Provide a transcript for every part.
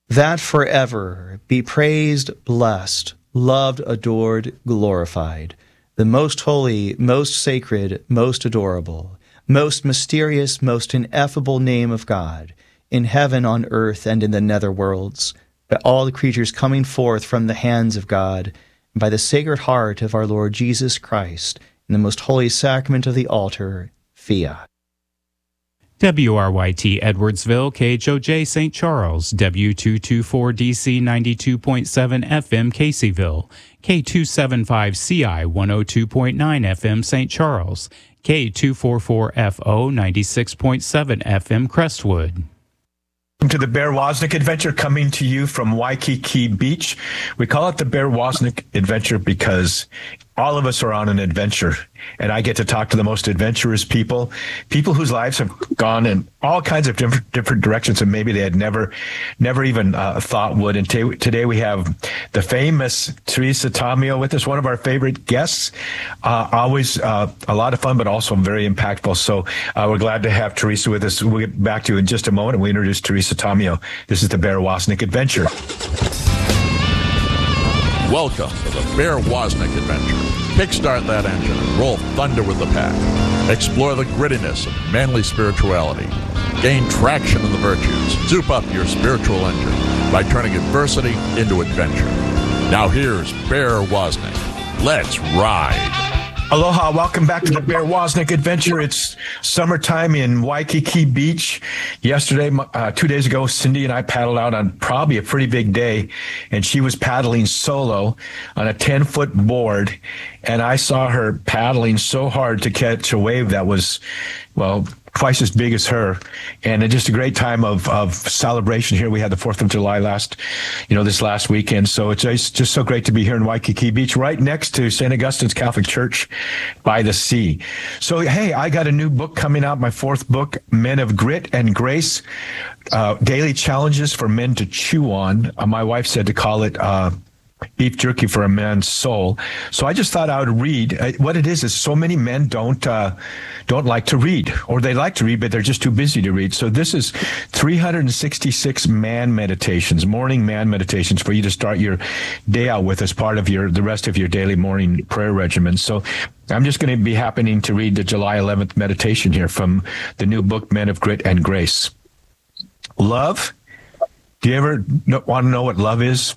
that forever be praised, blessed, loved, adored, glorified, the most holy, most sacred, most adorable, most mysterious, most ineffable name of God, in heaven, on earth, and in the nether worlds, by all the creatures coming forth from the hands of God, and by the sacred heart of our Lord Jesus Christ, in the most holy sacrament of the altar, fiat. WRYT Edwardsville, KHOJ St. Charles, W224DC 92.7 FM Caseyville, K275CI 102.9 FM St. Charles, K244FO 96.7 FM Crestwood. Welcome to the Bear Wozniak Adventure, coming to you from Waikiki Beach. We call it the Bear Wozniak Adventure because all of us are on an adventure, and I get to talk to the most adventurous people whose lives have gone in all kinds of different directions, and maybe they had never even thought would. And today we have the famous Teresa Tomeo with us, one of our favorite guests. Always a lot of fun, but also very impactful. So we're glad to have Teresa with us. We'll get back to you in just a moment, and we introduce Teresa Tomeo. This is the Bear Wozniak Adventure. Welcome to the Bear Wozniak Adventure. Kickstart that engine and roll thunder with the pack. Explore the grittiness of manly spirituality. Gain traction in the virtues. Zoop up your spiritual engine by turning adversity into adventure. Now here's Bear Wozniak. Let's ride. Aloha, welcome back to the Bear Wozniak Adventure. It's summertime in Waikiki Beach. Yesterday, 2 days ago, Cindy and I paddled out on probably a pretty big day, and she was paddling solo on a 10-foot board, and I saw her paddling so hard to catch a wave that was, well, twice as big as her. And just a great time of celebration here. We had the 4th of July this last weekend. So it's just so great to be here in Waikiki Beach, right next to St. Augustine's Catholic Church by the sea. So, hey, I got a new book coming out, my 4th book, Men of Grit and Grace, Daily Challenges for Men to Chew On. My wife said to call it beef jerky for a man's soul. So I just thought I would read. What it is so many men don't like to read, or they like to read, but they're just too busy to read. So this is 366 man meditations, morning man meditations for you to start your day out with as part of the rest of your daily morning prayer regimen. So I'm just going to be happening to read the July 11th meditation here from the new book, Men of Grit and Grace. Love. Do you ever want to know what love is?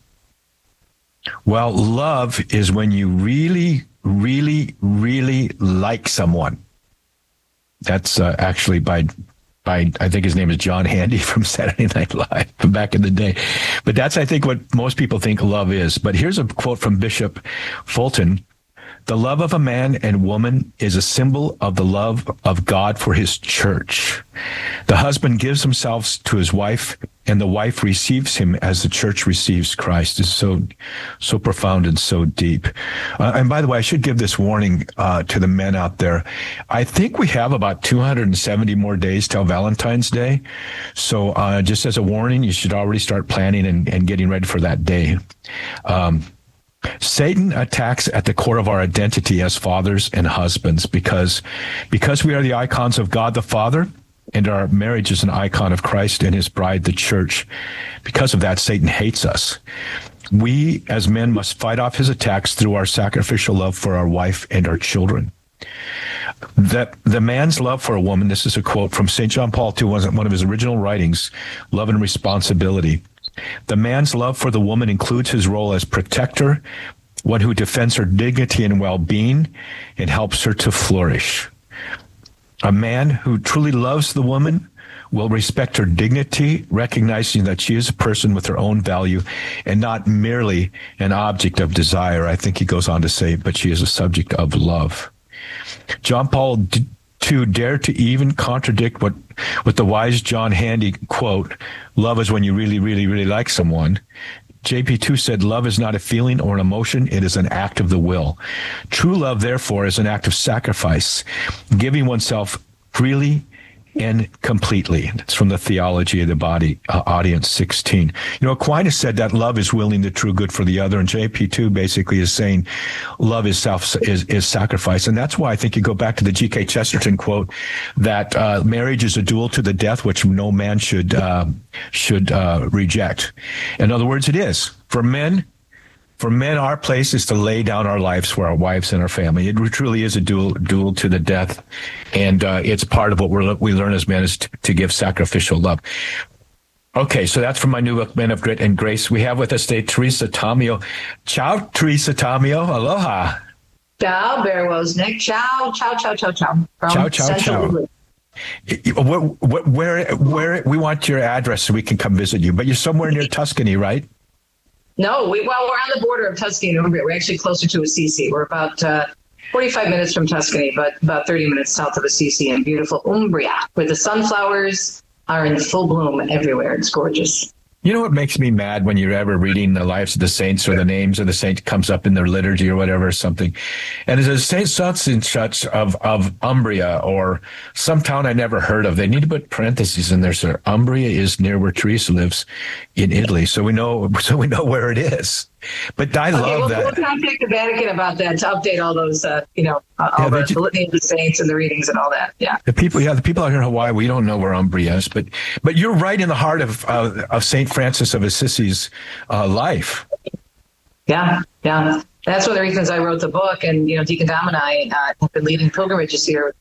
Well, love is when you really, really, really like someone. That's actually by I think his name is John Handy from Saturday Night Live from back in the day. But that's, I think, what most people think love is. But here's a quote from Bishop Fulton. The love of a man and woman is a symbol of the love of God for his church. The husband gives himself to his wife, and the wife receives him as the church receives Christ. It's so profound and so deep. And by the way, I should give this warning to the men out there. I think we have about 270 more days till Valentine's Day. So just as a warning, you should already start planning and getting ready for that day. Satan attacks at the core of our identity as fathers and husbands because we are the icons of God the Father, and our marriage is an icon of Christ and his bride, the church. Because of that, Satan hates us. We, as men, must fight off his attacks through our sacrificial love for our wife and our children. The man's love for a woman, this is a quote from St. John Paul II, one of his original writings, Love and Responsibility. The man's love for the woman includes his role as protector, one who defends her dignity and well-being and helps her to flourish. A man who truly loves the woman will respect her dignity, recognizing that she is a person with her own value and not merely an object of desire. I think he goes on to say, but she is a subject of love. John Paul II dared to even contradict what the wise John Handy quote, love is when you really, really, really like someone. JP2 said, love is not a feeling or an emotion. It is an act of the will. True love, therefore, is an act of sacrifice, giving oneself freely and completely. It's from the Theology of the Body, Audience 16. Aquinas said that love is willing the true good for the other, and JP2 basically is saying love is is sacrifice. And that's why I think you go back to the G.K. Chesterton quote that marriage is a duel to the death, which no man should reject. In other words, it is. For men, our place is to lay down our lives for our wives and our family. It truly is a duel to the death, and it's part of what we learn as men is to give sacrificial love. Okay, so that's from my new book, Men of Grit and Grace. We have with us today Teresa Tomeo. Ciao, Teresa Tomeo. Aloha. Ciao, Bear Wozniak. Ciao, ciao, ciao, ciao, ciao. Ciao, ciao, ciao. Where we want your address so we can come visit you, but you're somewhere near Tuscany, right? No, we're on the border of Tuscany and Umbria. We're actually closer to Assisi. We're about 45 minutes from Tuscany, but about 30 minutes south of Assisi in beautiful Umbria, where the sunflowers are in full bloom everywhere. It's gorgeous. You know what makes me mad when you're ever reading the lives of the saints or the names of the saint comes up in their liturgy or whatever or something. And it says Saint such and such of Umbria or some town I never heard of. They need to put parentheses in there. So Umbria is near where Teresa lives in Italy. So we know where it is. But I love that. We'll contact the Vatican about that to update all those, the litany of the saints and the readings and all that. Yeah. The people out here in Hawaii, we don't know where Umbria is, but you're right in the heart of Saint Francis of Assisi's life. Yeah. That's one of the reasons I wrote the book. And, Deacon Dom and I have been leading pilgrimages here,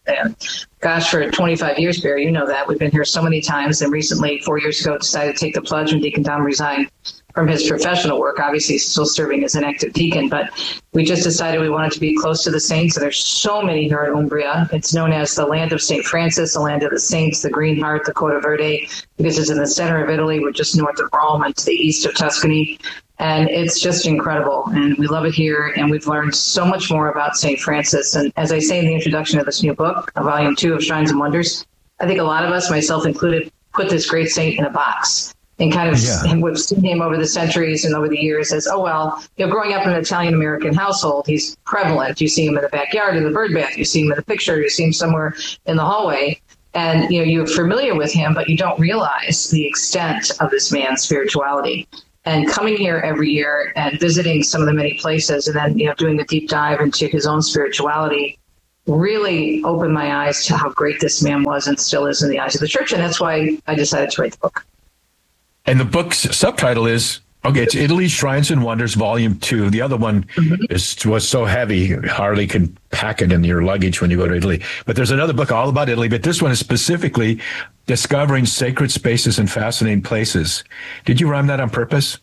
for 25 years, Barry. You know that. We've been here so many times. And recently, 4 years ago, decided to take the pledge when Deacon Dom resigned from his professional work. Obviously, he's still serving as an active deacon, but we just decided we wanted to be close to the saints. And there's so many here in Umbria. It's known as the land of St. Francis, the land of the saints, the Green Heart, the Costa Verde, because it's in the center of Italy. We're just north of Rome and to the east of Tuscany. And it's just incredible. And we love it here. And we've learned so much more about St. Francis. And as I say in the introduction of this new book, Volume 2 of Shrines and Wonders, I think a lot of us, myself included, put this great saint in a box. And and we've seen him over the centuries and over the years as, growing up in an Italian-American household, he's prevalent. You see him in the backyard, in the bird bath. You see him in the picture. You see him somewhere in the hallway. And, you're familiar with him, but you don't realize the extent of this man's spirituality. And coming here every year and visiting some of the many places and then, doing a deep dive into his own spirituality really opened my eyes to how great this man was and still is in the eyes of the church. And that's why I decided to write the book. And the book's subtitle is, it's Italy, Shrines and Wonders, Volume 2. The other one was so heavy, you hardly could pack it in your luggage when you go to Italy. But there's another book all about Italy, but this one is specifically Discovering Sacred Spaces and Fascinating Places. Did you rhyme that on purpose?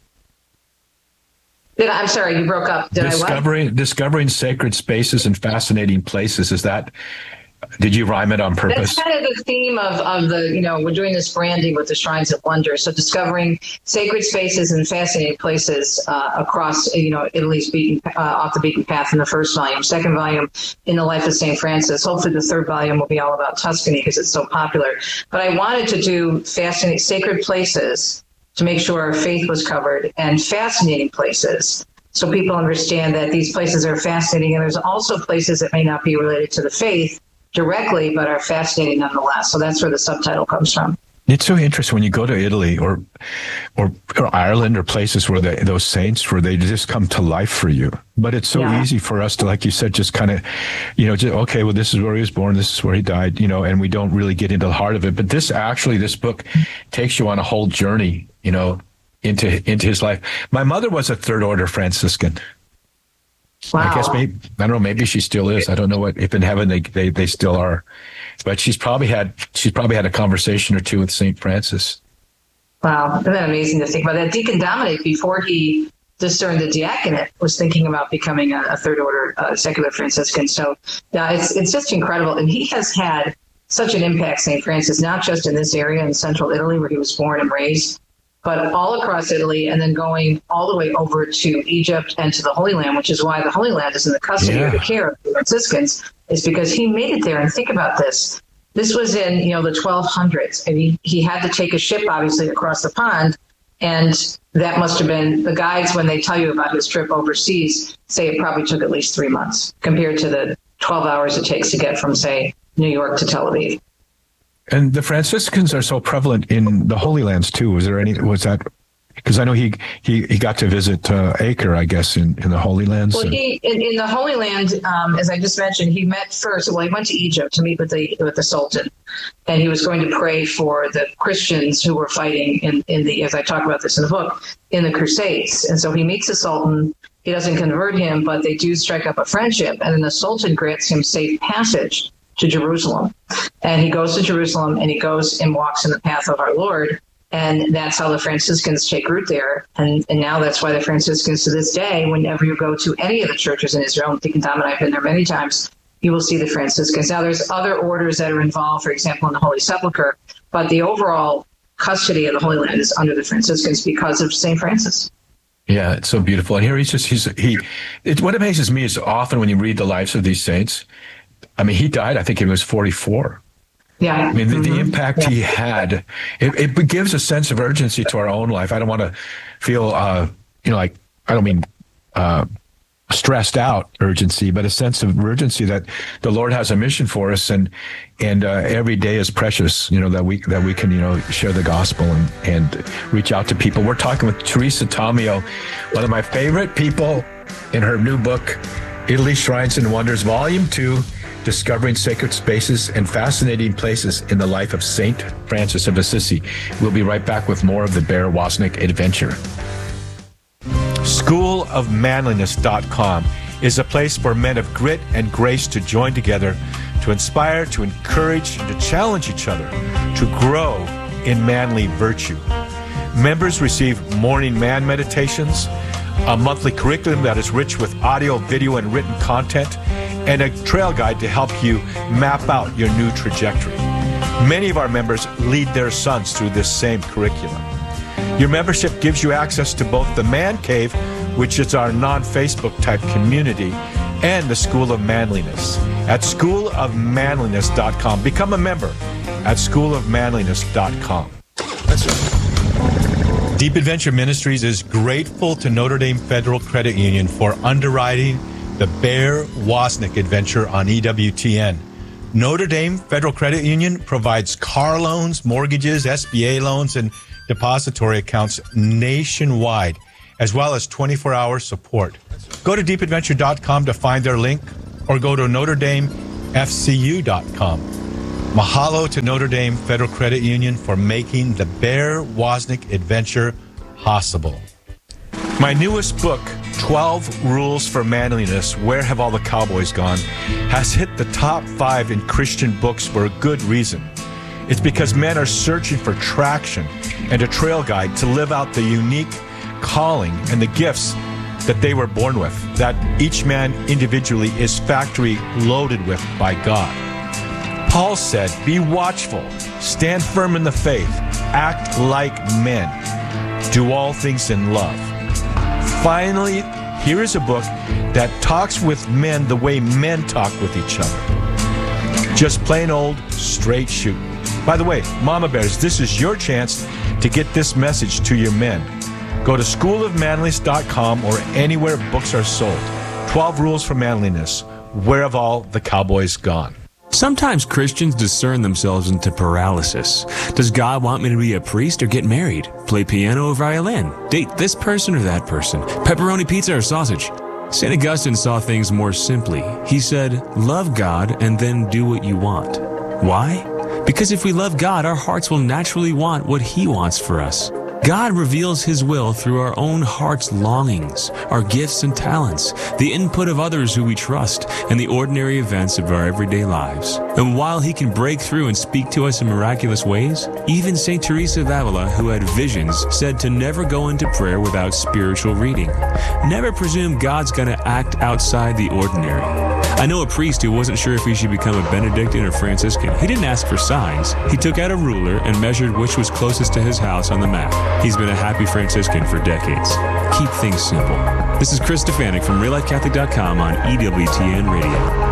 I'm sorry, you broke up. Discovering Sacred Spaces and Fascinating Places. Did you rhyme it on purpose? That's kind of the theme of the, we're doing this branding with the Shrines of Wonders. So discovering sacred spaces and fascinating places across, Italy's off the beaten path in the first volume. Second volume, in the life of St. Francis. Hopefully the third volume will be all about Tuscany because it's so popular. But I wanted to do fascinating sacred places to make sure our faith was covered and fascinating places so people understand that these places are fascinating. And there's also places that may not be related to the faith directly, but are fascinating nonetheless. So that's where the subtitle comes from. It's so interesting when you go to Italy or Ireland or places where those saints, where they just come to life for you. But it's so easy for us to, like you said, just kind of, this is where he was born, this is where he died, and we don't really get into the heart of it. But this book takes you on a whole journey, into his life. My mother was a third order Franciscan. Wow. I guess maybe she still is. I don't know if in heaven they still are, but she's probably had a conversation or two with St. Francis. Wow. Isn't that amazing to think about that? Deacon Dominic, before he discerned the diaconate, was thinking about becoming a third order secular Franciscan. So it's just incredible. And he has had such an impact, St. Francis, not just in this area in central Italy where he was born and raised, but all across Italy, and then going all the way over to Egypt and to the Holy Land, which is why the Holy Land is in the custody or the care of the Franciscans, is because he made it there. And think about this. This was in, the 1200s, and he had to take a ship, obviously, across the pond. And that must have been, the guides, when they tell you about his trip overseas, say it probably took at least 3 months compared to the 12 hours it takes to get from, say, New York to Tel Aviv. And the Franciscans are so prevalent in the Holy Lands too. Was that? Because I know he got to visit Acre, I guess, in the Holy Lands. Well, in the Holy Land, as I just mentioned, he met first. Well, he went to Egypt to meet with the Sultan, and he was going to pray for the Christians who were fighting in the, as I talk about this in the book, in the Crusades. And so he meets the Sultan. He doesn't convert him, but they do strike up a friendship, and then the Sultan grants him safe passage to Jerusalem. And he goes to Jerusalem, and he goes and walks in the path of our Lord. And that's how the Franciscans take root there. And now that's why the Franciscans to this day, whenever you go to any of the churches in Israel, Deacon Tom and I have been there many times, you will see the Franciscans. Now there's other orders that are involved, for example, in the Holy Sepulchre, but the overall custody of the Holy Land is under the Franciscans because of St. Francis. Yeah, it's so beautiful. And here what amazes me is often when you read the lives of these saints, I mean, he died, I think he was 44. Yeah. I mean, the impact he had, it gives a sense of urgency to our own life. I don't want to feel, like, I don't mean stressed out urgency, but a sense of urgency that the Lord has a mission for us, and every day is precious, that we can, share the gospel and reach out to people. We're talking with Teresa Tomeo, one of my favorite people, in her new book, Italy, Shrines and Wonders, Volume 2, Discovering Sacred Spaces and Fascinating Places in the Life of St. Francis of Assisi. We'll be right back with more of the Bear Wozniak Adventure. SchoolofManliness.com is a place for men of grit and grace to join together, to inspire, to encourage, and to challenge each other to grow in manly virtue. Members receive morning man meditations, a monthly curriculum that is rich with audio, video, and written content, and a trail guide to help you map out your new trajectory. Many of our members lead their sons through this same curriculum. Your membership gives you access to both the Man Cave, which is our non-Facebook type community, and the School of Manliness at schoolofmanliness.com. Become a member at schoolofmanliness.com. That's right. Deep Adventure Ministries is grateful to Notre Dame Federal Credit Union for underwriting the Bear Wozniak Adventure on EWTN. Notre Dame Federal Credit Union provides car loans, mortgages, SBA loans, and depository accounts nationwide, as well as 24-hour support. Go to deepadventure.com to find their link, or go to NotreDameFCU.com. Mahalo to Notre Dame Federal Credit Union for making the Bear Wozniak Adventure possible. My newest book, 12 Rules for Manliness, Where Have All the Cowboys Gone?, has hit the top 5 in Christian books for a good reason. It's because men are searching for traction and a trail guide to live out the unique calling and the gifts that they were born with, that each man individually is factory loaded with by God. Paul said, be watchful, stand firm in the faith, act like men, do all things in love. Finally, here is a book that talks with men the way men talk with each other. Just plain old straight shooting. By the way, Mama Bears, this is your chance to get this message to your men. Go to schoolofmanliness.com or anywhere books are sold. 12 Rules for Manliness. Where have all the cowboys gone? Sometimes Christians discern themselves into paralysis. Does God want me to be a priest or get married? Play piano or violin? Date this person or that person? Pepperoni pizza or sausage? St. Augustine saw things more simply. He said, love God and then do what you want. Why? Because if we love God, our hearts will naturally want what He wants for us. God reveals His will through our own heart's longings, our gifts and talents, the input of others who we trust, and the ordinary events of our everyday lives. And while He can break through and speak to us in miraculous ways, even St. Teresa of Avila, who had visions, said to never go into prayer without spiritual reading. Never presume God's going to act outside the ordinary. I know a priest who wasn't sure if he should become a Benedictine or Franciscan. He didn't ask for signs. He took out a ruler and measured which was closest to his house on the map. He's been a happy Franciscan for decades. Keep things simple. This is Chris Stefanik from RealLifeCatholic.com on EWTN Radio.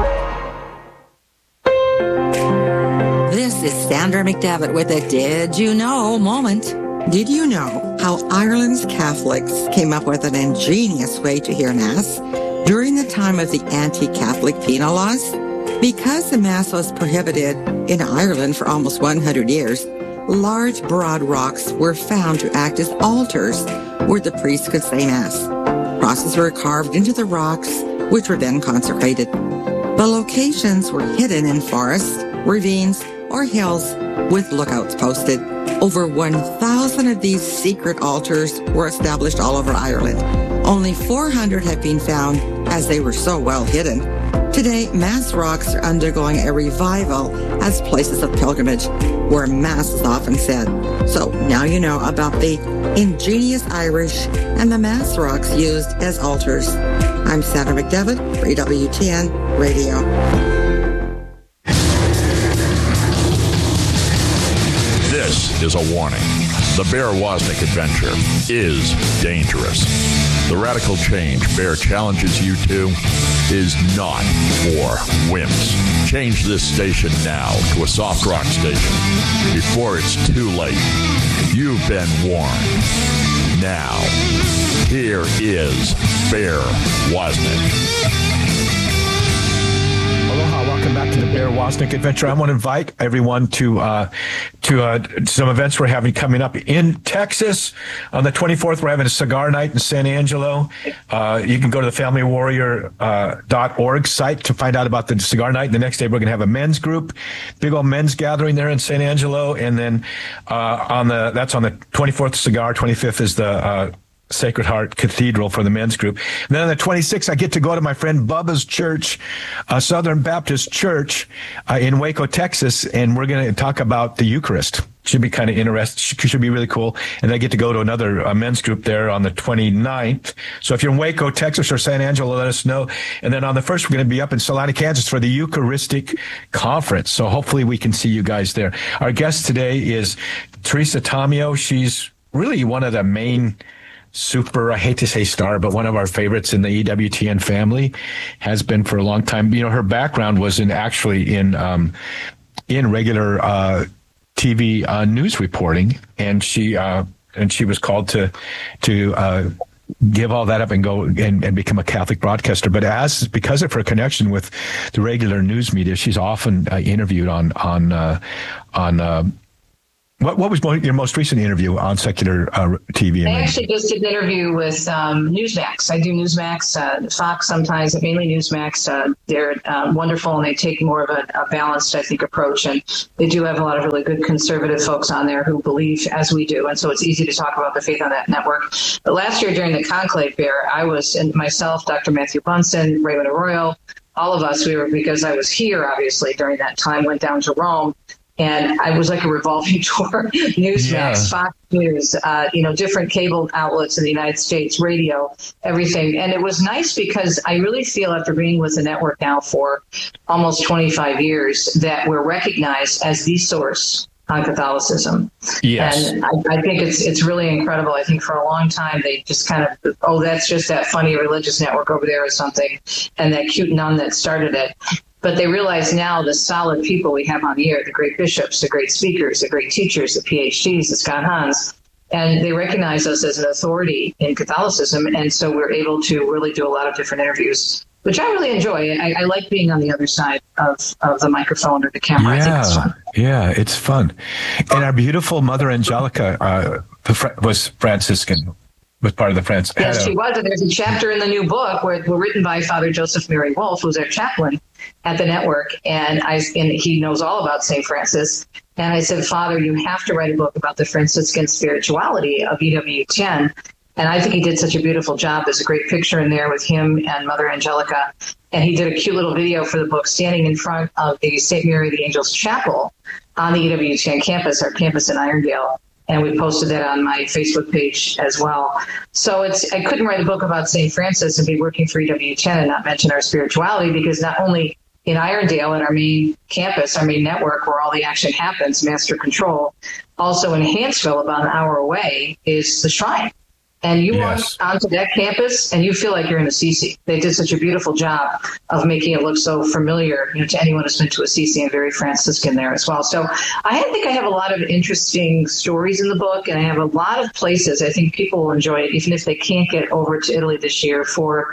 This is Sandra McDevitt with a Did You Know moment. Did you know how Ireland's Catholics came up with an ingenious way to hear Mass during the time of the anti-Catholic penal laws? Because the Mass was prohibited in Ireland for almost 100 years, large, broad rocks were found to act as altars where the priests could say Mass. Crosses were carved into the rocks, which were then consecrated. The locations were hidden in forests, ravines, or hills with lookouts posted. Over 1,000 of these secret altars were established all over Ireland. Only 400 have been found as they were so well hidden. Today, Mass rocks are undergoing a revival as places of pilgrimage where Mass is often said. So now you know about the ingenious Irish and the Mass rocks used as altars. I'm Sandra McDevitt for EWTN Radio. This is a warning. The Bear Wozniak adventure is dangerous. The radical change Bear challenges you to is not for wimps. Change this station now to a soft rock station before it's too late. You've been warned. Now, here is Bear Wozniak. Aloha, welcome back to the Bear Wozniak Adventure. I want to invite everyone to some events we're having coming up in Texas. On the 24th, we're having a cigar night in San Angelo. You can go to the FamilyWarrior.org site to find out about the cigar night. The next day, we're going to have a men's group, big old men's gathering there in San Angelo. And then that's on the 24th cigar, 25th is the Sacred Heart Cathedral for the men's group. And then on the 26th, I get to go to my friend Bubba's church, Southern Baptist Church in Waco, Texas, and we're going to talk about the Eucharist. Should be kind of interesting. Should be really cool. And I get to go to another men's group there on the 29th. So if you're in Waco, Texas or San Angelo, let us know. And then on the 1st, we're going to be up in Salina, Kansas for the Eucharistic Conference. So hopefully we can see you guys there. Our guest today is Teresa Tomeo. She's really one of the main I hate to say star, but one of our favorites in the EWTN family, has been for a long time. You know, her background was in regular TV news reporting, and she was called to give all that up and go and become a Catholic broadcaster. But because of her connection with the regular news media, she's often interviewed on What was your most recent interview on secular TV? I actually just did an interview with Newsmax. I do Newsmax, Fox sometimes, but mainly Newsmax. They're wonderful, and they take more of a balanced, I think, approach. And they do have a lot of really good conservative folks on there who believe as we do. And so it's easy to talk about the faith on that network. But last year during the Conclave Bear, I was, and myself, Dr. Matthew Bunson, Raymond Arroyo, all of us, because I was here, obviously, during that time, went down to Rome. And I was like a revolving door, Newsmax, Fox News, different cable outlets in the United States, radio, everything. And it was nice because I really feel after being with the network now for almost 25 years that we're recognized as the source on Catholicism. Yes. And I think it's really incredible. I think for a long time, they just kind of, that's just that funny religious network over there or something, and that cute nun that started it. But they realize now the solid people we have on the air, the great bishops, the great speakers, the great teachers, the PhDs, the Scott Hahns, and they recognize us as an authority in Catholicism. And so we're able to really do a lot of different interviews, which I really enjoy. I like being on the other side of the microphone or the camera. I think it's fun. Yeah, it's fun. And our beautiful Mother Angelica was Franciscan. Was part of the France. Yes, she was. And there's a chapter in the new book where we're written by Father Joseph Mary Wolf, who's our chaplain at the network. And he knows all about St. Francis. And I said, Father, you have to write a book about the Franciscan spirituality of EWTN. And I think he did such a beautiful job. There's a great picture in there with him and Mother Angelica. And he did a cute little video for the book standing in front of the St. Mary of the Angels Chapel on the EWTN campus, our campus in Irondale. And we posted that on my Facebook page as well. So I couldn't write a book about St. Francis and be working for EWTN and not mention our spirituality, because not only in Irondale, in our main campus, our main network where all the action happens, Master Control, also in Hanceville, about an hour away, is the shrine. And you walk onto that campus and you feel like you're in Assisi. They did such a beautiful job of making it look so familiar, to anyone who's been to Assisi, and very Franciscan there as well. So I think I have a lot of interesting stories in the book, and I have a lot of places I think people will enjoy it, even if they can't get over to Italy this year for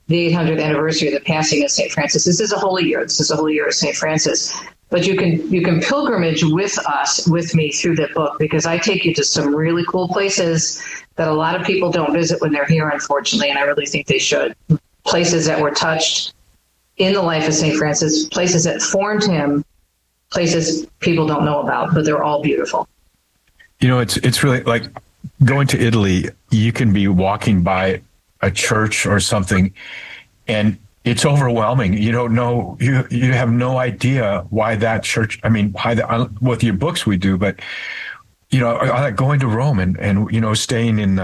the 800th anniversary of the passing of St. Francis. This is a holy year. This is a holy year of St. Francis. But you can pilgrimage with me through that book, because I take you to some really cool places that a lot of people don't visit when they're here, unfortunately, and I really think they should. Places that were touched in the life of St. Francis, places that formed him, places people don't know about, but they're all beautiful. You know, it's really like going to Italy. You can be walking by a church or something, and it's overwhelming. You don't know, you have no idea why that church, with your books we do, but, you know, I like going to Rome and you know, staying in,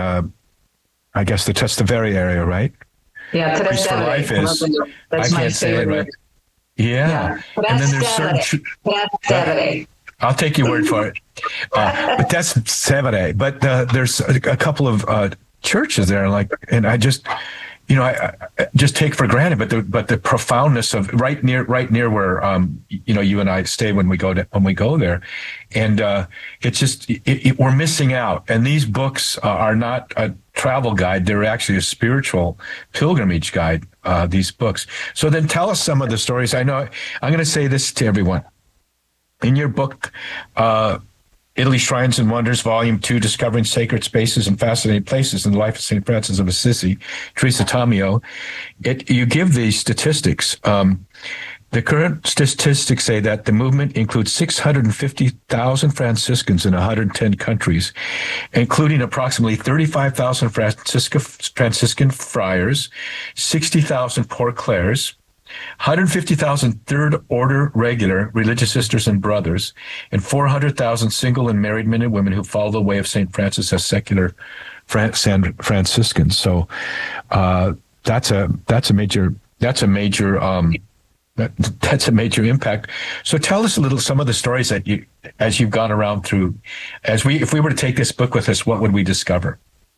I guess the Trastevere area, right? Yeah, Priest for Life is, that's I can't say it right. Yeah. And then there's certain, I'll take your word for it. But that's Severe. But there's a couple of churches there, and I just, you know, I just take for granted, but the profoundness of right near where you know, you and I stay when we go there, and it's just we're missing out. And these books are not a travel guide; they're actually a spiritual pilgrimage guide. These books. So then, tell us some of the stories. I know I'm going to say this to everyone. In your book, Italy Shrines and Wonders, Volume 2, Discovering Sacred Spaces and Fascinating Places in the Life of St. Francis of Assisi, Teresa Tomeo, you give these statistics. The current statistics say that the movement includes 650,000 Franciscans in 110 countries, including approximately 35,000 Franciscan friars, 60,000 Poor Clares, 150,000 Third Order regular religious sisters and brothers, and 400,000 single and married men and women who follow the way of St. Francis as secular Franciscans. So that's a major impact. So tell us some of the stories that you, as you've gone around through, if we were to take this book with us, what would we discover?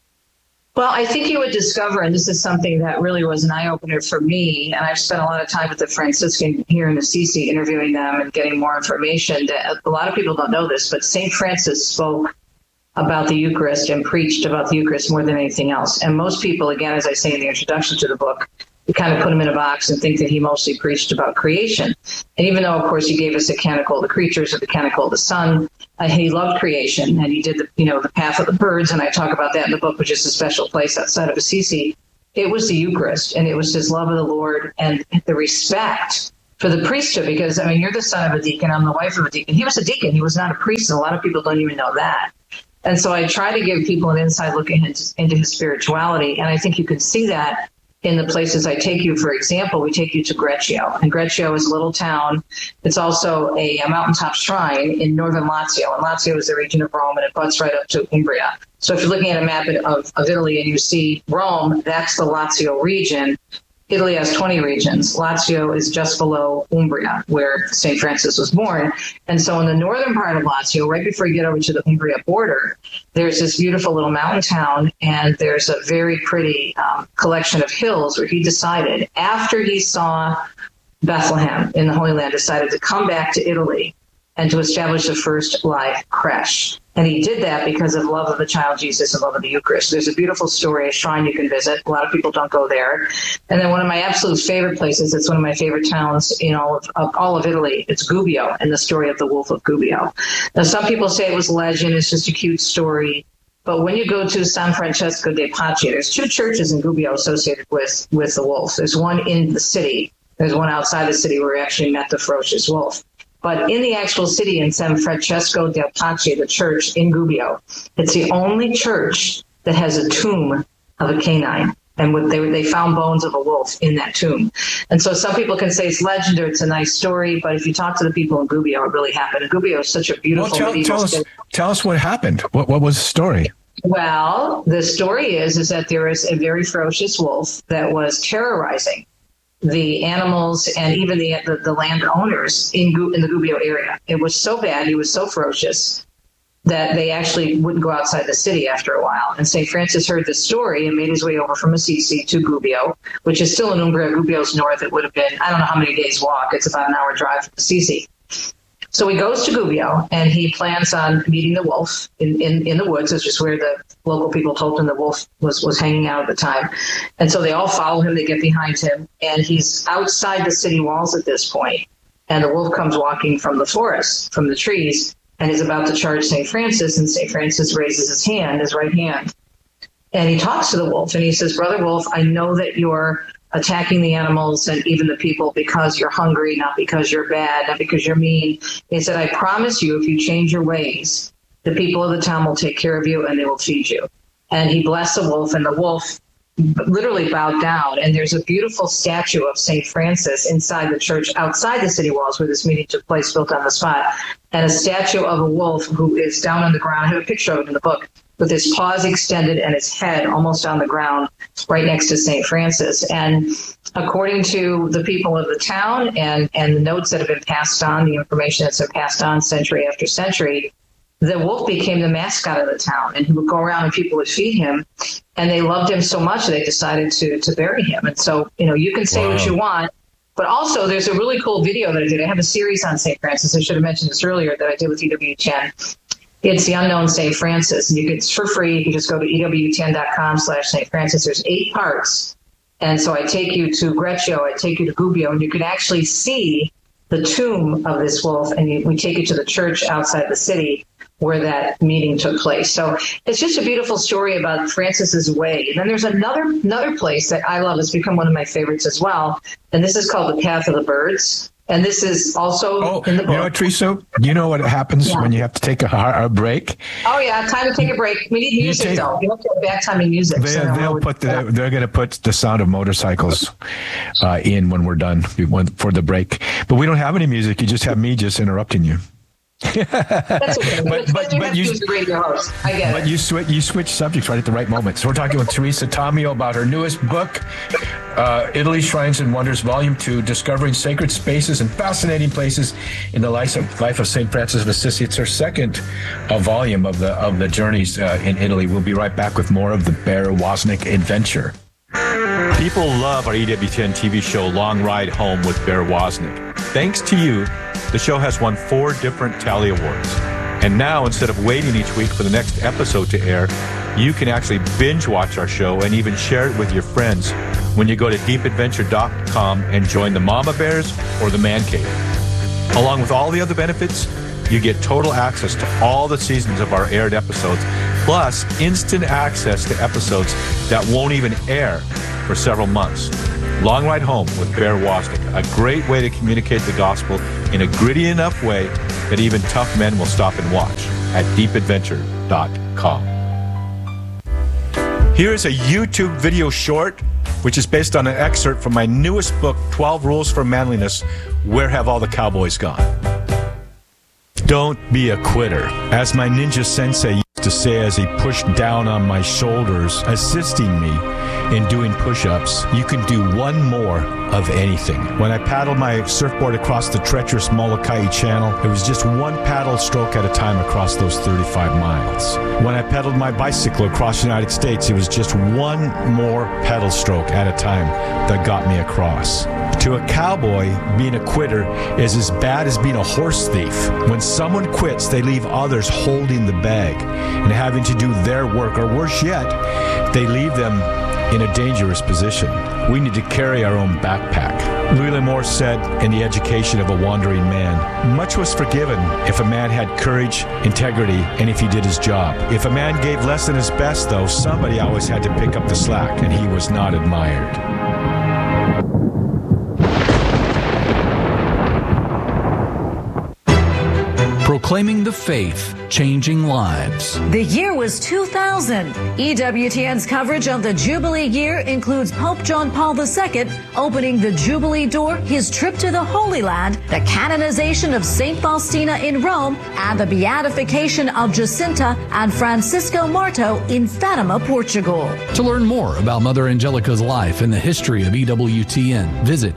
Well, I think you would discover, and this is something that really was an eye-opener for me, and I've spent a lot of time with the Franciscan here in Assisi, interviewing them and getting more information. That a lot of people don't know this, but St. Francis spoke about the Eucharist and preached about the Eucharist more than anything else. And most people, again, as I say in the introduction to the book, you kind of put him in a box and think that he mostly preached about creation. And even though, of course, he gave us the Canticle of the Creatures or the Canticle of the Sun, he loved creation, and he did the Path of the Birds, and I talk about that in the book, which is a special place outside of Assisi. It was the Eucharist, and it was his love of the Lord and the respect for the priesthood, because, I mean, you're the son of a deacon, I'm the wife of a deacon. He was a deacon, he was not a priest, and a lot of people don't even know that. And so I try to give people an inside look into his spirituality, and I think you can see that in the places I take you. For example, we take you to Greccio, and Greccio is a little town. It's also a mountaintop shrine in northern Lazio, and Lazio is the region of Rome, and it butts right up to Umbria. So if you're looking at a map of Italy and you see Rome, that's the Lazio region. Italy has 20 regions. Lazio is just below Umbria, where St. Francis was born. And so in the northern part of Lazio, right before you get over to the Umbria border, there's this beautiful little mountain town, and there's a very pretty collection of hills where he decided, after he saw Bethlehem in the Holy Land, decided to come back to Italy and to establish the first live creche. And he did that because of love of the child Jesus and love of the Eucharist. There's a beautiful story, a shrine you can visit. A lot of people don't go there. And then one of my absolute favorite places, it's one of my favorite towns in all of Italy, it's Gubbio, and the story of the wolf of Gubbio. Now, some people say it was legend, it's just a cute story. But when you go to San Francesco de Pace, there's two churches in Gubbio associated with the wolf. There's one in the city. There's one outside the city where we actually met the ferocious wolf. But in the actual city, in San Francesco del Pace, the church in Gubbio, it's the only church that has a tomb of a canine. And they found bones of a wolf in that tomb. And so some people can say it's legend or it's a nice story, but if you talk to the people in Gubbio, it really happened. And Gubbio is such a beautiful tell us what happened. What was the story? Well, the story is that there is a very ferocious wolf that was terrorizing the animals and even the landowners in the Gubbio area. It was so bad, he was so ferocious, that they actually wouldn't go outside the city after a while. And St. Francis heard this story and made his way over from Assisi to Gubbio, which is still in Umbria. Gubbio's north. It would have been, I don't know how many days walk. It's about an hour drive from Assisi. So he goes to Gubbio, and he plans on meeting the wolf in the woods, which is where the local people told him the wolf was hanging out at the time. And so they all follow him, they get behind him, and he's outside the city walls at this point. And the wolf comes walking from the forest, from the trees, and is about to charge St. Francis, and St. Francis raises his right hand. And he talks to the wolf, and he says, Brother Wolf, I know that you're attacking the animals and even the people because you're hungry, not because you're bad, not because you're mean. He said, I promise you, if you change your ways, the people of the town will take care of you and they will feed you. And he blessed the wolf, and the wolf literally bowed down. And there's a beautiful statue of St. Francis inside the church, outside the city walls where this meeting took place, built on the spot, and a statue of a wolf who is down on the ground. I have a picture of it in the book, with his paws extended and his head almost on the ground right next to St. Francis. And according to the people of the town and the notes that have been passed on, the information that's been passed on century after century, the wolf became the mascot of the town, and he would go around and people would feed him, and they loved him so much they decided to bury him. And so, you can say what you want, but also there's a really cool video that I did. I have a series on St. Francis. I should have mentioned this earlier that I did with EWTN. It's The Unknown St. Francis, and it's for free. You can just go to EWTN.com/St. Francis. There's 8 parts. And so I take you to Greccio, I take you to Gubbio, and you can actually see the tomb of this wolf, and we take you to the church outside the city where that meeting took place. So it's just a beautiful story about Francis's way. And then there's another place that I love. It's become one of my favorites as well. And this is called the Path of the Birds. And this is also in the book. You know what, Teresa? You know what happens when you have to take a break? Oh, yeah. Time to take a break. We need music, though. You have to have back-timing music. They're going to put the sound of motorcycles in when we're done for the break. But we don't have any music. You just have me just interrupting you. That's okay. But you switch subjects right at the right moment. So we're talking with Teresa Tomeo about her newest book, Italy Shrines and Wonders, Volume 2, Discovering Sacred Spaces and Fascinating Places in the Life of St. Francis of Assisi. It's her second volume of the journeys in Italy. We'll be right back with more of the Bear Wozniak adventure. People love our EWTN TV show, Long Ride Home with Bear Wozniak. Thanks to you, the show has won 4 different Tally Awards. And now, instead of waiting each week for the next episode to air, you can actually binge watch our show and even share it with your friends when you go to deepadventure.com and join the Mama Bears or the Man Cave. Along with all the other benefits, you get total access to all the seasons of our aired episodes, plus instant access to episodes that won't even air for several months. Long Ride Home with Bear Wozniak, a great way to communicate the gospel in a gritty enough way that even tough men will stop and watch at deepadventure.com. Here's a YouTube video short, which is based on an excerpt from my newest book, 12 Rules for Manliness, Where Have All the Cowboys Gone? Don't be a quitter. As my ninja sensei used to say as he pushed down on my shoulders, assisting me in doing push-ups, you can do one more of anything. When I paddled my surfboard across the treacherous Molokai Channel, it was just one paddle stroke at a time across those 35 miles. When I pedaled my bicycle across the United States, it was just one more pedal stroke at a time that got me across. To a cowboy, being a quitter is as bad as being a horse thief. When someone quits, they leave others holding the bag and having to do their work, or worse yet, they leave them in a dangerous position. We need to carry our own backpack. Louis L'Amour said in The Education of a Wandering Man, much was forgiven if a man had courage, integrity, and if he did his job. If a man gave less than his best, though, somebody always had to pick up the slack, and he was not admired. Proclaiming the faith, changing lives. The year was 2000. EWTN's coverage of the Jubilee year includes Pope John Paul II opening the Jubilee door, his trip to the Holy Land, the canonization of St. Faustina in Rome, and the beatification of Jacinta and Francisco Marto in Fatima, Portugal. To learn more about Mother Angelica's life and the history of EWTN, visit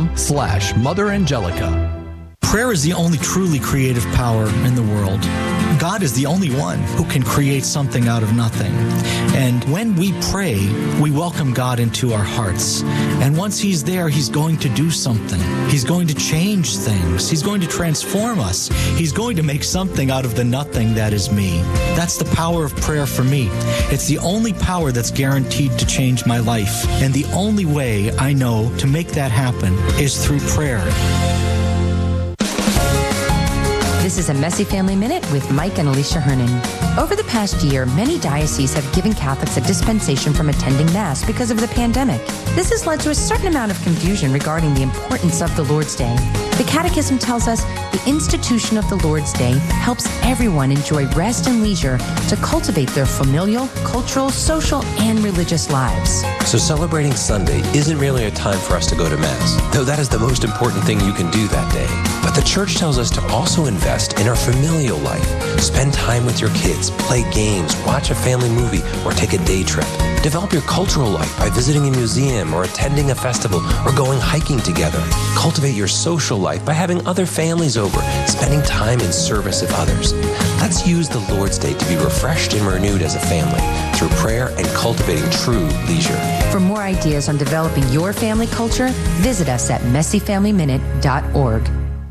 EWTN.com/Mother Angelica. Prayer is the only truly creative power in the world. God is the only one who can create something out of nothing. And when we pray, we welcome God into our hearts. And once He's there, He's going to do something. He's going to change things. He's going to transform us. He's going to make something out of the nothing that is me. That's the power of prayer for me. It's the only power that's guaranteed to change my life. And the only way I know to make that happen is through prayer. This is a Messy Family Minute with Mike and Alicia Hernan. Over the past year, many dioceses have given Catholics a dispensation from attending Mass because of the pandemic. This has led to a certain amount of confusion regarding the importance of the Lord's Day. The Catechism tells us the institution of the Lord's Day helps everyone enjoy rest and leisure to cultivate their familial, cultural, social, and religious lives. So celebrating Sunday isn't really a time for us to go to Mass, though that is the most important thing you can do that day. But the Church tells us to also invest in our familial life. Spend time with your kids, play games, watch a family movie, or take a day trip. Develop your cultural life by visiting a museum or attending a festival or going hiking together. Cultivate your social life by having other families over, spending time in service of others. Let's use the Lord's Day to be refreshed and renewed as a family through prayer and cultivating true leisure. For more ideas on developing your family culture, visit us at messyfamilyminute.org.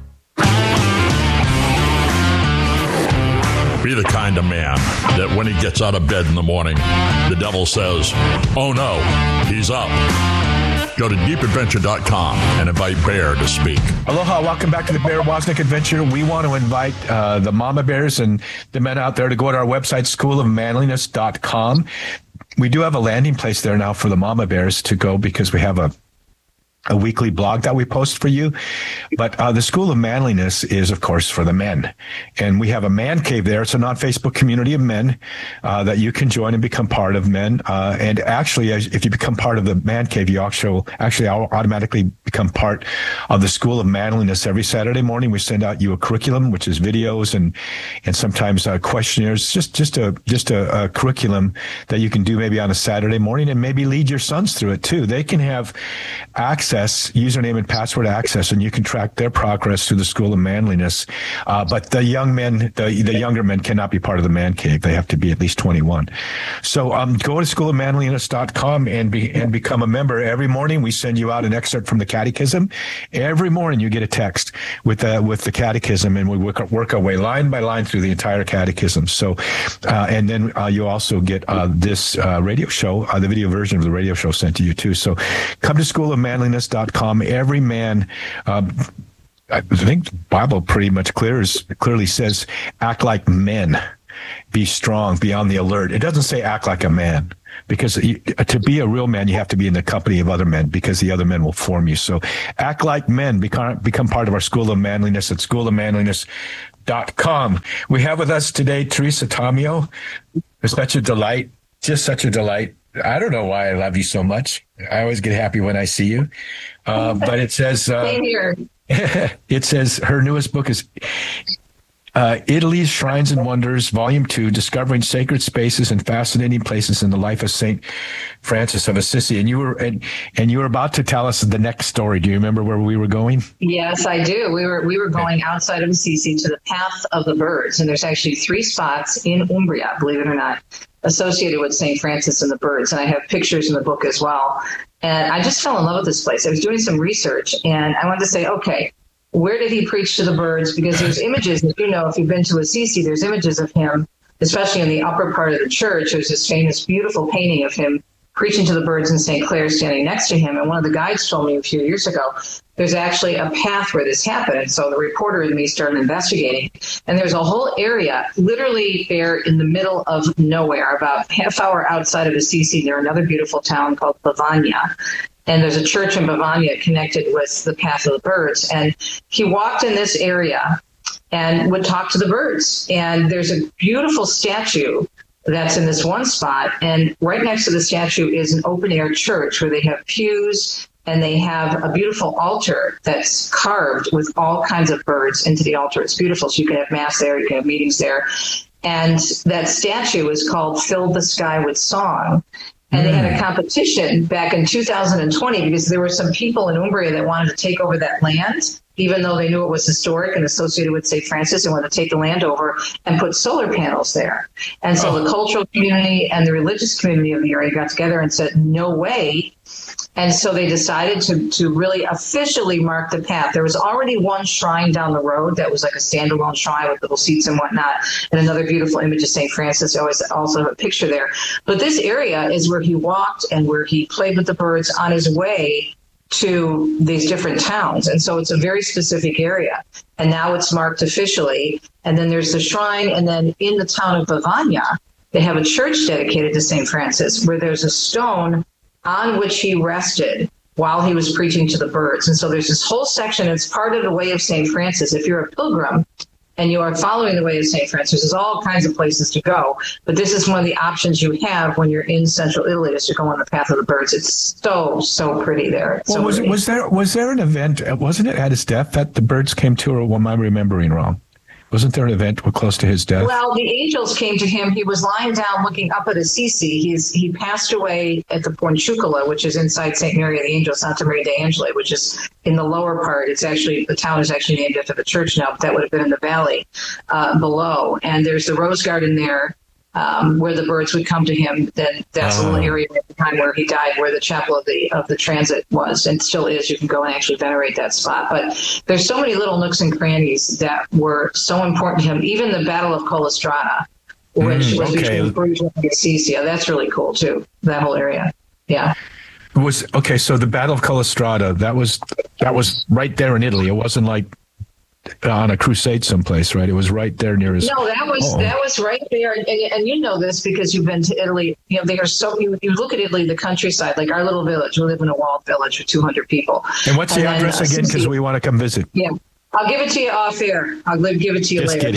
Be the kind of man that when he gets out of bed in the morning, the devil says, "Oh no, he's up." Go to deepadventure.com and invite Bear to speak. Aloha, welcome back to the Bear Wozniak Adventure. We want to invite the mama bears and the men out there to go to our website, schoolofmanliness.com. We do have a landing place there now for the mama bears to go because we have a weekly blog that we post for you. But the School of Manliness is, of course, for the men. And we have a man cave there. It's a non-Facebook community of men that you can join and become part of, men. And actually, if you become part of the man cave, you actually automatically become part of the School of Manliness. Every Saturday morning, we send out you a curriculum, which is videos and sometimes questionnaires, just a curriculum that you can do maybe on a Saturday morning and maybe lead your sons through it too. They can have access, username and password access, and you can track their progress through the School of Manliness. But the young men, the younger men cannot be part of the man cave. They have to be at least 21. So go to schoolofmanliness.com and become a member. Every morning we send you out an excerpt from the Catechism. Every morning you get a text with the Catechism, and we work our way line by line through the entire Catechism. So, and then you also get this radio show, the video version of the radio show sent to you too. So come to schoolofmanliness.com. Every man, I think the Bible pretty much clearly says, act like men, be strong, be on the alert. It doesn't say act like a man, because to be a real man, you have to be in the company of other men, because the other men will form you. So act like men, become part of our School of Manliness at schoolofmanliness.com. We have with us today Teresa Tomeo. It's such a delight, just such a delight. I don't know why I love you so much. I always get happy when I see you. But it says, same here. It says her newest book is Italy's Shrines and Wonders, Volume 2, Discovering Sacred Spaces and Fascinating Places in the Life of St. Francis of Assisi. And you were about to tell us the next story. Do you remember where we were going? Yes, I do. We were going outside of Assisi to the Path of the Birds, and there's actually 3 spots in Umbria, believe it or not, associated with St. Francis and the birds. And I have pictures in the book as well. And I just fell in love with this place. I was doing some research, and I wanted to say, okay, where did he preach to the birds? Because there's images, as you know, if you've been to Assisi, there's images of him, especially in the upper part of the church. There's this famous, beautiful painting of him preaching to the birds and St. Clair standing next to him. And one of the guides told me a few years ago, there's actually a path where this happened. And so the reporter and me started investigating. And there's a whole area literally there in the middle of nowhere, about half hour outside of Assisi. There's another beautiful town called Bavagna. And there's a church in Bavagna connected with the Path of the Birds. And he walked in this area and would talk to the birds. And there's a beautiful statue that's in this one spot. And right next to the statue is an open-air church where they have pews, and they have a beautiful altar that's carved with all kinds of birds into the altar. It's beautiful. So you can have mass there, you can have meetings there. And that statue is called Fill the Sky with Song. And they had a competition back in 2020 because there were some people in Umbria that wanted to take over that land even though they knew it was historic and associated with St. Francis, and wanted to take the land over and put solar panels there. And so the cultural community and the religious community of the area got together and said, no way. And so they decided to really officially mark the path. There was already one shrine down the road that was like a standalone shrine with little seats and whatnot, and another beautiful image of St. Francis. I always also have a picture there. But this area is where he walked and where he played with the birds on his way to these different towns. And so it's a very specific area. And now it's marked officially. And then there's the shrine. And then in the town of Bavagna, they have a church dedicated to St. Francis where there's a stone on which he rested while he was preaching to the birds. And so there's this whole section. It's part of the Way of St. Francis. If you're a pilgrim and you are following the Way of St. Francis, there's all kinds of places to go. But this is one of the options you have when you're in central Italy, is to go on the Path of the Birds. It's so pretty there. Well, was there an event, wasn't it at his death that the birds came to, or am I remembering wrong? Wasn't there an event close to his death? Well, the angels came to him. He was lying down looking up at Assisi. He passed away at the Porciuncula, which is inside St. Mary of the Angels, Santa Maria de Angeli, which is in the lower part. It's actually, the town is actually named after the church now, but that would have been in the valley below. And there's the rose garden there where the birds would come to him. Then that's a little area at the time where he died, where the chapel of the transit was, and still is. You can go and actually venerate that spot. But there's so many little nooks and crannies that were so important to him. Even the Battle of Collestrata, which was between Bruges and Assisi. That's really cool too. That whole area. Yeah. So the Battle of Collestrata, that was right there in Italy. It wasn't like on a crusade someplace, right? It was right there near his. No, that was right there, and you know this because you've been to Italy. You know, they are so. You look at Italy, the countryside, like our little village. We live in a walled village with 200 people. And what's the address again? Because we want to come visit. Yeah. I'll give it to you off air. I'll give it to you later.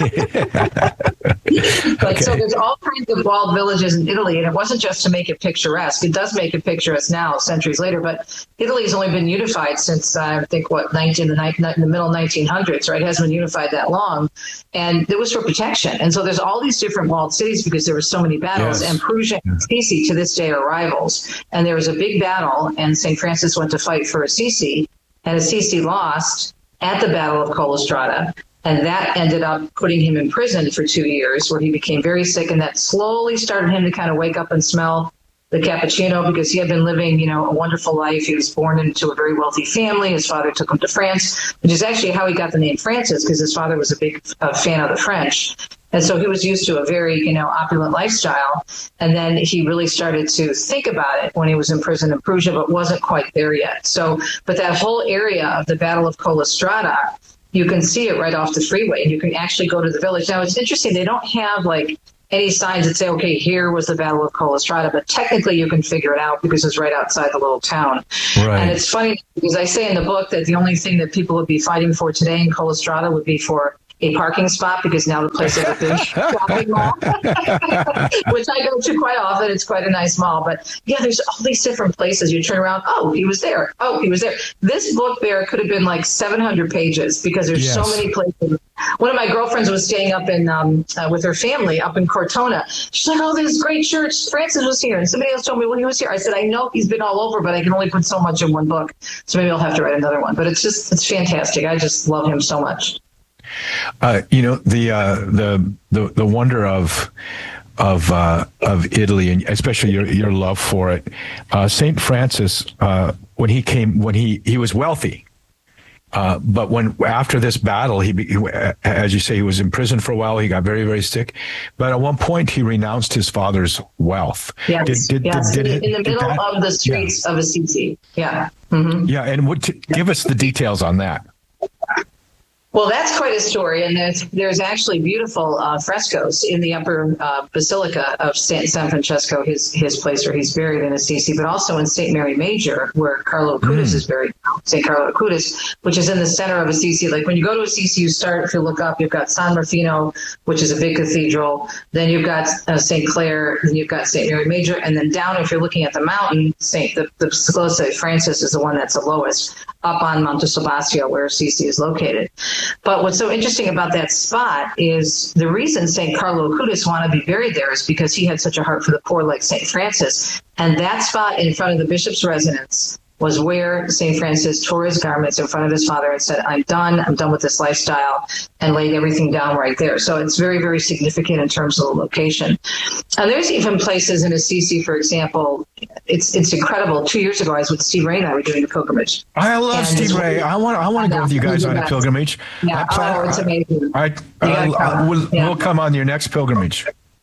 But so there's all kinds of walled villages in Italy, and it wasn't just to make it picturesque. It does make it picturesque now, centuries later, but Italy's only been unified since, I think, in the middle 1900s, right? It hasn't been unified that long, and it was for protection. And so there's all these different walled cities because there were so many battles, and Perugia and Assisi to this day are rivals. And there was a big battle, and St. Francis went to fight for Assisi, and Assisi lost at the Battle of Collestrata, and that ended up putting him in prison for 2 years, where he became very sick, and that slowly started him to kind of wake up and smell the cappuccino, because he had been living, a wonderful life. He was born into a very wealthy family. His father took him to France, which is actually how he got the name Francis, because his father was a big fan of the French. And so he was used to a very, opulent lifestyle. And then he really started to think about it when he was in prison in Perugia, but wasn't quite there yet. So, but that whole area of the Battle of Collestrata, you can see it right off the freeway, and you can actually go to the village. Now, it's interesting. They don't have any signs that say, okay, here was the Battle of Collestrata, but technically you can figure it out because it's right outside the little town. Right. And it's funny because I say in the book that the only thing that people would be fighting for today in Collestrata would be for a parking spot, because now the place has a big shopping mall, which I go to quite often. It's quite a nice mall. But yeah, there's all these different places. You turn around, oh, he was there. Oh, he was there. This book, Bear, could have been 700 pages because there's so many places. One of my girlfriends was staying up in with her family up in Cortona. She's like, oh, this great church. Francis was here. And somebody else told me, well, he was here. I said, I know he's been all over, but I can only put so much in one book. So maybe I'll have to write another one. But it's fantastic. I just love him so much. The wonder of Italy, and especially your love for it. Saint Francis, when he was wealthy, but after this battle, he, as you say, he was in prison for a while. He got very, very sick, but at one point he renounced his father's wealth. Yes, in the middle of the streets of Assisi. Yeah. Mm-hmm. Yeah, and give us the details on that. Well, that's quite a story, and there's actually beautiful frescoes in the upper basilica of San Francesco, his place where he's buried in Assisi, but also in St. Mary Major, where Carlo Acutis is buried, St. Carlo Acutis, which is in the center of Assisi. Like when you go to Assisi, you start, if you look up, you've got San Rufino, which is a big cathedral, then you've got St. Clare, then you've got St. Mary Major, and then down, if you're looking at the mountain, the Basilica of St. Francis is the one that's the lowest, up on Monte Sebastio, where Assisi is located. But what's so interesting about that spot is the reason St. Carlo Acutis wanted to be buried there is because he had such a heart for the poor, like St. Francis. And that spot in front of the bishop's residence was where St. Francis tore his garments in front of his father and said, I'm done with this lifestyle, and laid everything down right there. So it's very, very significant in terms of the location. And there's even places in Assisi, for example, it's incredible. 2 years ago, I was with Steve Ray and I were doing a pilgrimage. I love Steve Ray. I want to go with you guys on a pilgrimage. Yeah, it's amazing. We'll come on your next pilgrimage.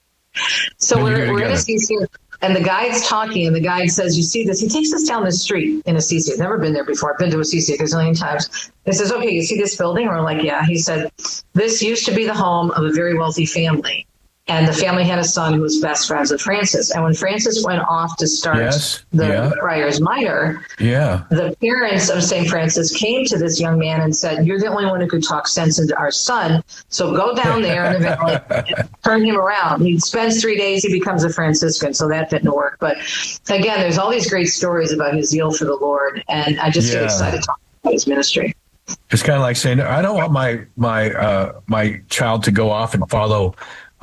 So we're in Assisi, and the guide's talking, and the guide says, you see this? He takes us down the street in Assisi. I've never been there before. I've been to Assisi a gazillion times. He says, okay, you see this building? We're like, yeah. He said, this used to be the home of a very wealthy family. And the family had a son who was best friends with Francis. And when Francis went off to start the Friars Minor, the parents of St. Francis came to this young man and said, you're the only one who could talk sense into our son. So go down there in the valley and turn him around. He spends 3 days, he becomes a Franciscan. So that didn't work. But again, there's all these great stories about his zeal for the Lord. And I just get excited to talk about his ministry. It's kind of like saying, I don't want my child to go off and follow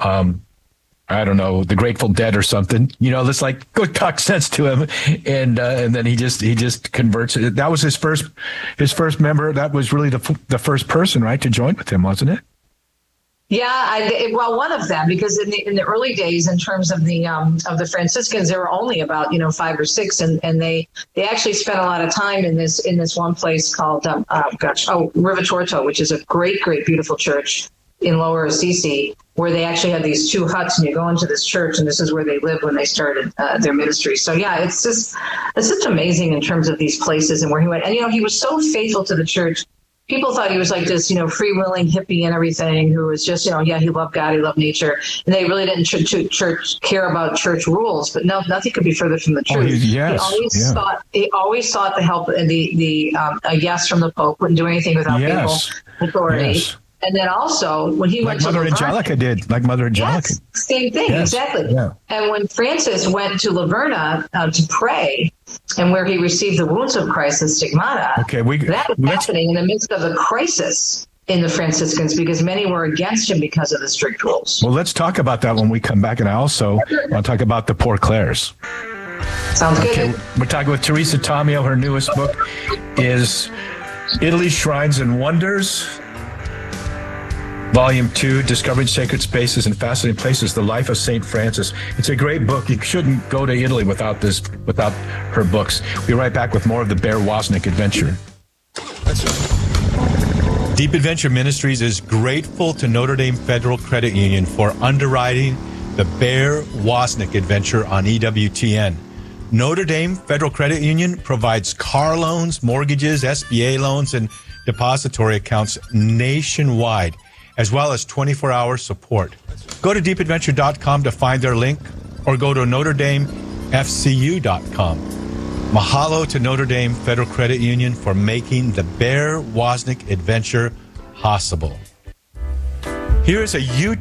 I don't know, the Grateful Dead or something. Let's like go talk sense to him, and then he just converts it. That was his first member. That was really the first person, right, to join with him, wasn't it? Yeah, one of them, because in the early days, in terms of the Franciscans, there were only about 5 or 6, and they actually spent a lot of time in this one place called Rivitorto, which is a great, beautiful church in Lower Assisi, where they actually had these 2 huts, and you go into this church, and this is where they lived when they started their ministry. So yeah, it's just amazing in terms of these places and where he went. And he was so faithful to the church. People thought he was like this, free-willing hippie and everything, who was just, he loved God, he loved nature, and they really didn't care about church rules. But no, nothing could be further from the truth. He always sought the help and the yes from the Pope. Wouldn't do anything without papal authority. Yes. And then also, when he went to Mother Angelica did, like Mother Angelica. Yes, same thing, exactly. Yeah. And when Francis went to Laverna to pray, and where he received the wounds of Christ and stigmata, that was happening in the midst of a crisis in the Franciscans, because many were against him because of the strict rules. Well, let's talk about that when we come back, and I also want to talk about the Poor Clares. Sounds good. We're talking with Teresa Tomeo. Her newest book is Italy's Shrines and Wonders, Volume 2, Discovering Sacred Spaces and Fascinating Places, The Life of St. Francis. It's a great book. You shouldn't go to Italy without her books. We'll be right back with more of the Bear Wozniak Adventure. Deep Adventure Ministries is grateful to Notre Dame Federal Credit Union for underwriting the Bear Wozniak Adventure on EWTN. Notre Dame Federal Credit Union provides car loans, mortgages, SBA loans, and depository accounts nationwide, as well as 24-hour support. Go to deepadventure.com to find their link, or go to NotreDameFCU.com. Mahalo to Notre Dame Federal Credit Union for making the Bear Wozniak Adventure possible. Here is a YouTube